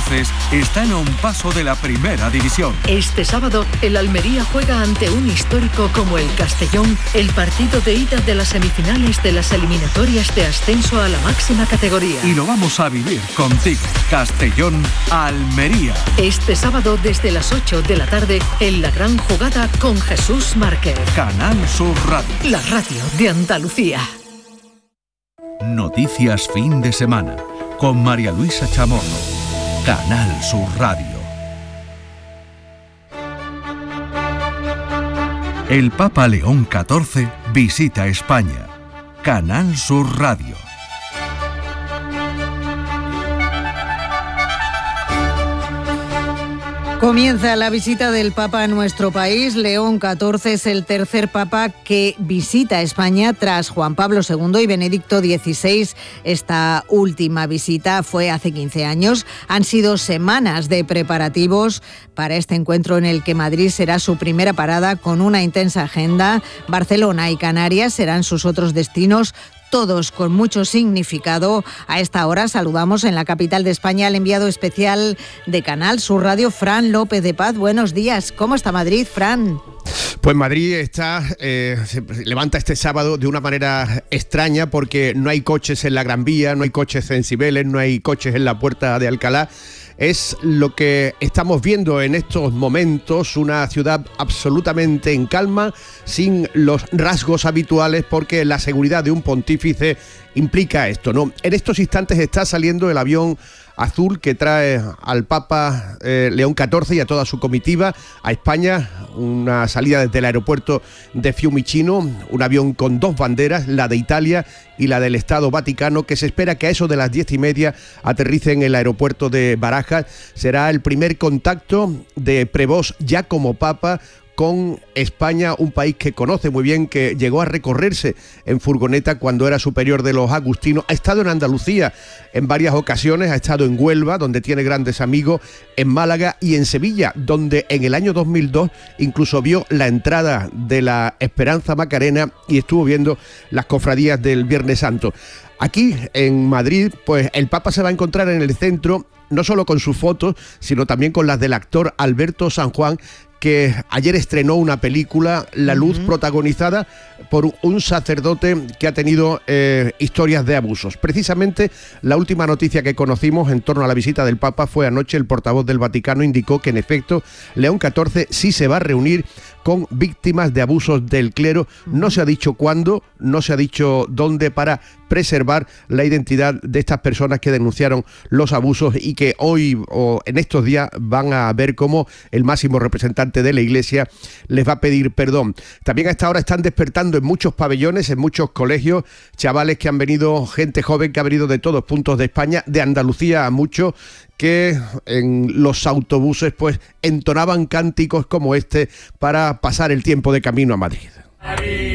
voces están a un paso de la primera división. Este sábado, el Almería juega ante un histórico como el Castellón, el partido de ida de las semifinales de las eliminatorias de ascenso a la máxima categoría. Y lo vamos a vivir contigo. Castellón-Almería. Este sábado, desde las 8 de la tarde, en La Gran Jugada con Jesús Márquez. Canal Sur Radio. La radio de Andalucía. Noticias fin de semana con María Luisa Chamorro. Canal Sur Radio. El Papa León XIV visita España. Canal Sur Radio. Comienza la visita del Papa a nuestro país. León XIV es el tercer Papa que visita España tras Juan Pablo II y Benedicto XVI. Esta última visita fue hace 15 años. Han sido semanas de preparativos para este encuentro en el que Madrid será su primera parada con una intensa agenda. Barcelona y Canarias serán sus otros destinos, todos con mucho significado. A esta hora saludamos en la capital de España al enviado especial de Canal Sur Radio, Fran López de Paz. Buenos días. ¿Cómo está Madrid, Fran? Pues Madrid se levanta este sábado de una manera extraña porque no hay coches en la Gran Vía, no hay coches en Cibeles, no hay coches en la Puerta de Alcalá. Es lo que estamos viendo en estos momentos, una ciudad absolutamente en calma, sin los rasgos habituales, porque la seguridad de un pontífice implica esto, ¿no? En estos instantes está saliendo el avión azul que trae al Papa León XIV y a toda su comitiva a España, una salida desde el aeropuerto de Fiumicino, un avión con dos banderas, la de Italia y la del Estado Vaticano, que se espera que a eso de las 10:30 aterrice en el aeropuerto de Barajas. Será el primer contacto de Prevost ya como Papa con España, un país que conoce muy bien, que llegó a recorrerse en furgoneta cuando era superior de los agustinos. Ha estado en Andalucía en varias ocasiones, ha estado en Huelva, donde tiene grandes amigos, en Málaga y en Sevilla, donde en el año 2002 incluso vio la entrada de la Esperanza Macarena y estuvo viendo las cofradías del Viernes Santo. Aquí en Madrid, pues el Papa se va a encontrar en el centro, no solo con sus fotos, sino también con las del actor Alberto San Juan, que ayer estrenó una película, La Luz, protagonizada por un sacerdote que ha tenido historias de abusos. Precisamente la última noticia que conocimos en torno a la visita del Papa fue anoche. El portavoz del Vaticano indicó que en efecto León XIV sí se va a reunir con víctimas de abusos del clero. No se ha dicho cuándo, no se ha dicho dónde, para preservar la identidad de estas personas que denunciaron los abusos y que hoy o en estos días van a ver cómo el máximo representante de la Iglesia les va a pedir perdón. También a esta hora están despertando en muchos pabellones, en muchos colegios, chavales que han venido, gente joven que ha venido de todos puntos de España, de Andalucía a muchos, que en los autobuses pues entonaban cánticos como este para pasar el tiempo de camino a Madrid.